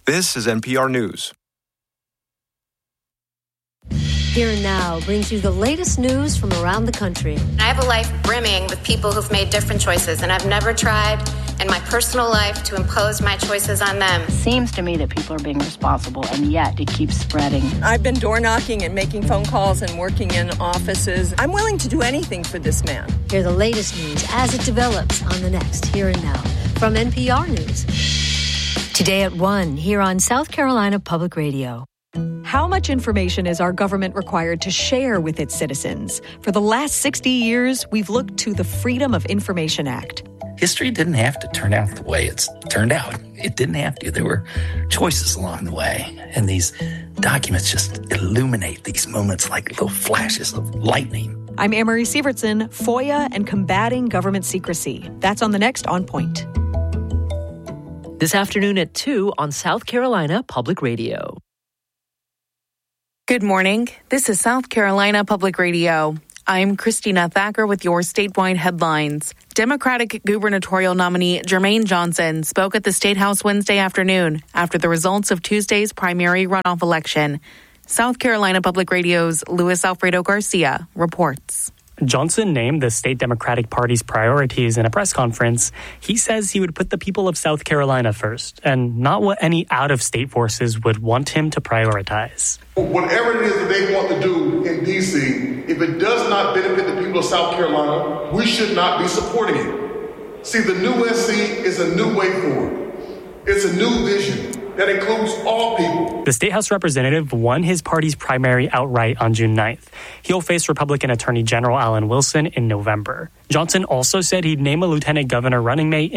This is NPR News. Here and Now brings you the latest news from around the country. I have a life brimming with people who've made different choices, and I've never tried in my personal life to impose my choices on them. It seems to me that people are being responsible, and yet it keeps spreading. I've been door knocking and making phone calls and working in offices. I'm willing to do anything for this man. Hear the latest news as it develops on the next Here and Now from NPR News. Today at 1 here on South Carolina Public Radio. How much information is our government required to share with its citizens? For the last 60 years, we've looked to the Freedom of Information Act. History didn't have to turn out the way it's turned out. It didn't have to. There were choices along the way. And these documents just illuminate these moments like little flashes of lightning. I'm Anne-Marie Sievertson, FOIA and Combating Government Secrecy. That's on the next On Point. This afternoon at 2 on South Carolina Public Radio. Good morning. This is South Carolina Public Radio. I'm Christina Thacker with your statewide headlines. Democratic gubernatorial nominee Jermaine Johnson spoke at the State House Wednesday afternoon after the results of Tuesday's primary runoff election. South Carolina Public Radio's Luis Alfredo Garcia reports. Johnson named the state Democratic Party's priorities in a press conference. He says he would put the people of South Carolina first and not what any out-of-state forces would want him to prioritize. Whatever it is that they want to do in D.C., if it does not benefit the people of South Carolina, we should not be supporting it. See, the new SC is a new way forward. It's a new vision that includes all people. The State House representative won his party's primary outright on June 9th. He'll face Republican Attorney General Alan Wilson in November. Johnson also said he'd name a lieutenant governor running mate